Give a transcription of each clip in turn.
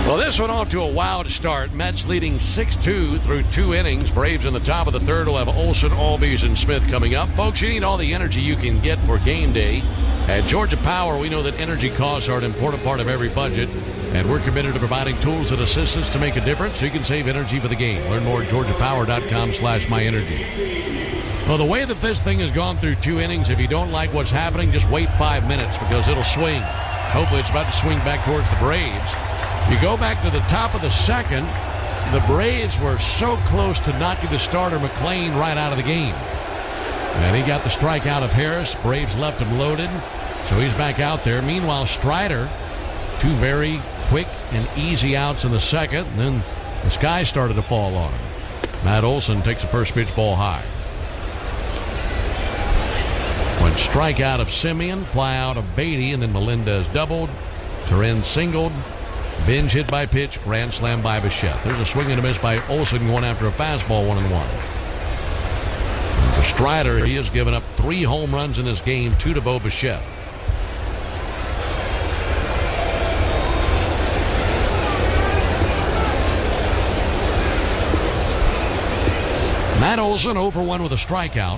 Well, this one off to a wild start. Mets leading 6-2 through 2 innings. Braves in the top of the third will have Olson, Albies, and Smith coming up. Folks, you need all the energy you can get for game day. At Georgia Power, we know that energy costs are an important part of every budget, and we're committed to providing tools and assistance to make a difference so you can save energy for the game. Learn more at georgiapower.com/myenergy. Well, the way that this thing has gone through 2 innings, if you don't like what's happening, just wait 5 minutes because it'll swing. Hopefully it's about to swing back towards the Braves. You go back to the top of the second, the Braves were so close to knocking the starter McClain right out of the game. And he got the strikeout of Harris. Braves left him loaded, so he's back out there. Meanwhile, Strider, 2 very quick and easy outs in the second, and then the sky started to fall on him. Matt Olson takes a first pitch ball high. One strikeout of Simeon, fly out of Beatty, and then Melendez doubled. Turin singled. Binge hit by pitch, grand slam by Bichette. There's a swing and a miss by Olson going after a fastball 1-1. And for Strider, he has given up 3 home runs in this game, 2 to Bo Bichette. Matt Olson 0 for 1 with a strikeout.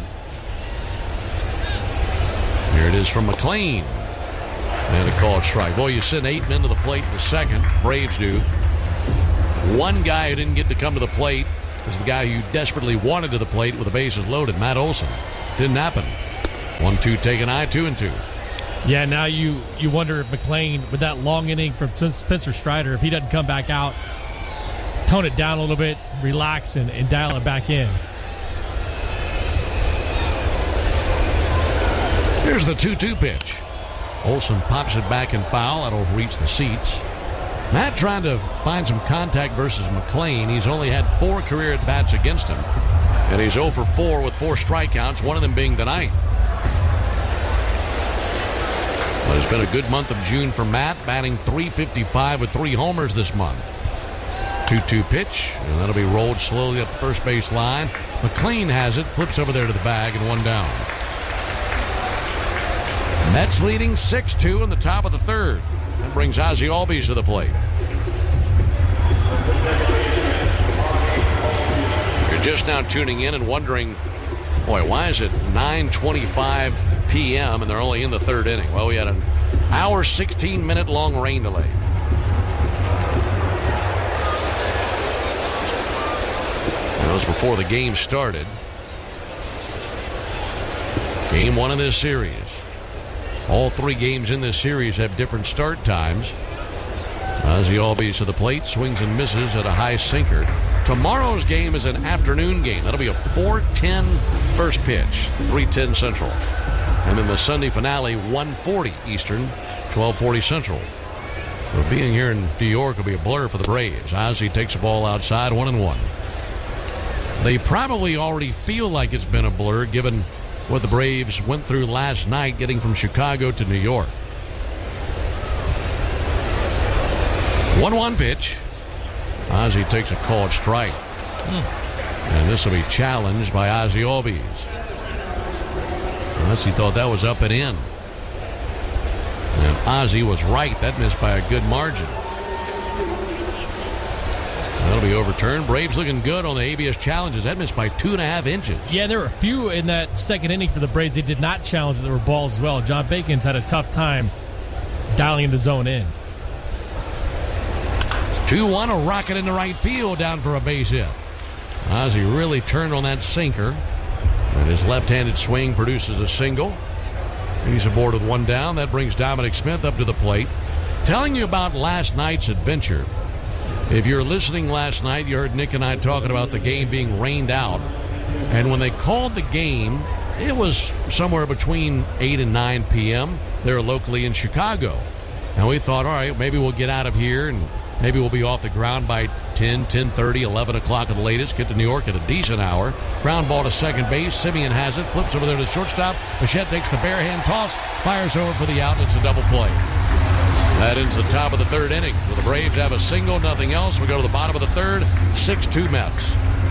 Here it is from McClain. And a called strike. Boy, you send 8 men to the plate in the second. Braves do. One guy who didn't get to come to the plate is the guy who desperately wanted to the plate with the bases loaded, Matt Olson. Didn't happen. 1-2 taken high, 2-2. Yeah, now you wonder if McClain, with that long inning from Spencer Strider, if he doesn't come back out, tone it down a little bit, relax, and dial it back in. Here's the 2-2 pitch. Olson pops it back and foul. That'll reach the seats. Matt trying to find some contact versus McClain. He's only had 4 career at-bats against him. And he's 0 for 4 with 4 strikeouts, one of them being tonight. But it's been a good month of June for Matt, batting .355 with 3 homers this month. 2-2 pitch, and that'll be rolled slowly up the first base line. McClain has it, flips over there to the bag, and 1 down. Mets leading 6-2 in the top of the third. That brings Ozzie Albies to the plate. If you're just now tuning in and wondering, boy, why is it 9:25 p.m. and they're only in the third inning? Well, we had an hour, 16-minute long rain delay. That was before the game started. Game 1 of this series. All 3 games in this series have different start times. Ozzie Albies to the plate, swings and misses at a high sinker. Tomorrow's game is an afternoon game. That'll be a 4:10 first pitch, 3:10 Central. And then the Sunday finale, 1:40 Eastern, 12:40 Central. So being here in New York will be a blur for the Braves. Ozzie takes the ball outside, 1-1. They probably already feel like it's been a blur given what the Braves went through last night getting from Chicago to New York. 1-1 pitch. Ozzie takes a called strike. And this will be challenged by Ozzie Albies. Unless he thought that was up and in. And Ozzie was right. That missed by a good margin. That'll be overturned. Braves looking good on the ABS challenges. That missed by 2.5 inches. Yeah, there were a few in that second inning for the Braves. They did not challenge. There were balls as well. John Bacon's had a tough time dialing the zone in. 2-1, a rocket into right field down for a base hit. Ozzie really turned on that sinker. And his left-handed swing produces a single. He's aboard with 1 down. That brings Dominic Smith up to the plate. Telling you about last night's adventure. If you're listening last night, you heard Nick and I talking about the game being rained out. And when they called the game, it was somewhere between 8 and 9 p.m. there locally in Chicago. And we thought, all right, maybe we'll get out of here and maybe we'll be off the ground by 10, 10:30, 11 o'clock at the latest. Get to New York at a decent hour. Ground ball to second base. Simeon has it. Flips over there to the shortstop. Bichette takes the bare hand toss. Fires over for the out. It's a double play. That ends the top of the third inning. So the Braves have a single, nothing else. We go to the bottom of the third. 6-2 Mets.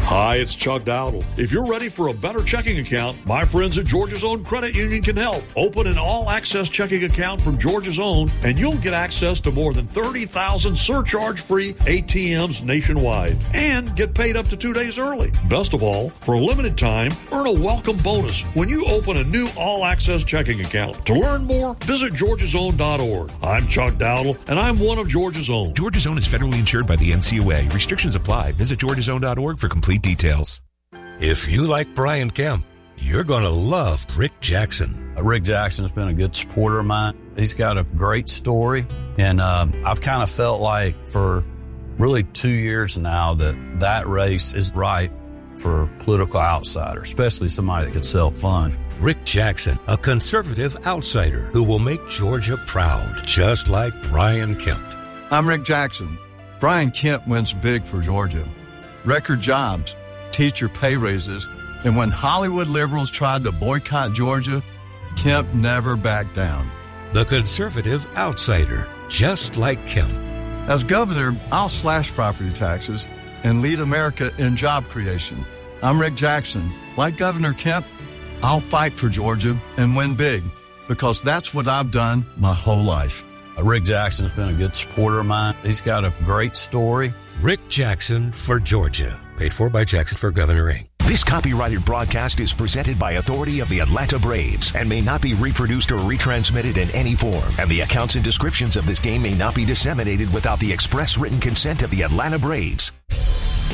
Hi, it's Chuck Dowdle. If you're ready for a better checking account, my friends at Georgia's Own Credit Union can help. Open an all-access checking account from Georgia's Own, and you'll get access to more than 30,000 surcharge-free ATMs nationwide, and get paid up to 2 days early. Best of all, for a limited time, earn a welcome bonus when you open a new all-access checking account. To learn more, visit georgiasown.org. I'm Chuck Dowdle, and I'm one of Georgia's Own. Georgia's Own is federally insured by the NCUA. Restrictions apply. Visit georgiasown.org for complete details. If you like Brian Kemp, you're going to love Rick Jackson. Rick Jackson's been a good supporter of mine. He's got a great story, and I've kind of felt like for really 2 years now that race is right for a political outsider, especially somebody that could sell funds. Rick Jackson, a conservative outsider who will make Georgia proud, just like Brian Kemp. I'm Rick Jackson. Brian Kemp wins big for Georgia. Record jobs, teacher pay raises, and when Hollywood liberals tried to boycott Georgia, Kemp never backed down. The conservative outsider, just like Kemp. As governor, I'll slash property taxes and lead America in job creation. I'm Rick Jackson. Like Governor Kemp, I'll fight for Georgia and win big, because that's what I've done my whole life. Rick Jackson's been a good supporter of mine. He's got a great story. Rick Jackson for Georgia. Paid for by Jackson for Governor Inc. This copyrighted broadcast is presented by authority of the Atlanta Braves and may not be reproduced or retransmitted in any form. And the accounts and descriptions of this game may not be disseminated without the express written consent of the Atlanta Braves.